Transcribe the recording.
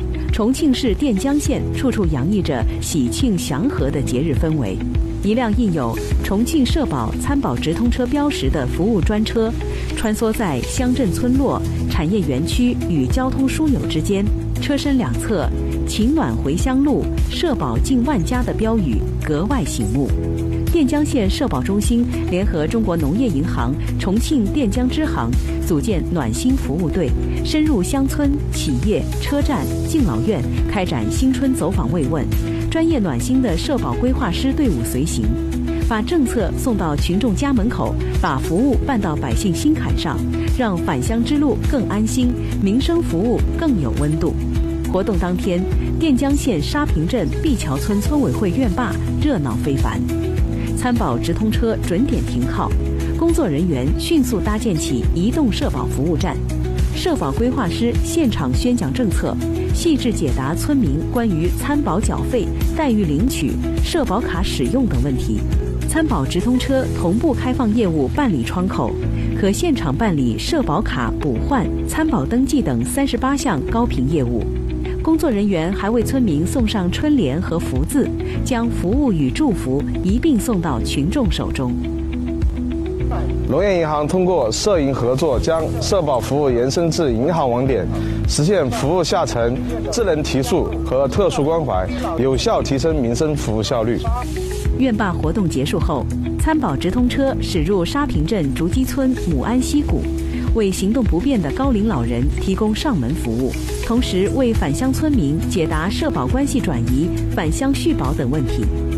重庆市垫江县处处洋溢着喜庆祥和的节日氛围。一辆印有重庆社保参保直通车标识的服务专车，穿梭在乡镇村落、产业园区与交通枢纽之间。车身两侧“情暖回乡路，社保近万家”的标语格外醒目。垫江县社保中心联合中国农业银行重庆垫江支行，组建暖心服务队，深入乡村、企业、车站、敬老院，开展新春走访慰问。专业暖心的社保规划师队伍随行，把政策送到群众家门口，把服务办到百姓心坎上，让返乡之路更安心，民生服务更有温度。活动当天，垫江县沙坪镇碧桥村村委会院坝热闹非凡，参保直通车准点停靠，工作人员迅速搭建起移动社保服务站，社保规划师现场宣讲政策，细致解答村民关于参保缴费、待遇领取、社保卡使用等问题。参保直通车同步开放业务办理窗口，可现场办理社保卡补换、参保登记等38项高频业务。工作人员还为村民送上春联和福字，将服务与祝福一并送到群众手中。 农业银行通过社银合作，将社保服务延伸至银行网点，实现服务下沉、智能提速和特殊关怀，有效提升民生服务效率。 院坝活动结束后，参保直通车驶入沙坪镇竹基村母安溪谷，为行动不便的高龄老人提供上门服务，同时为返乡村民解答社保关系转移、返乡续保等问题。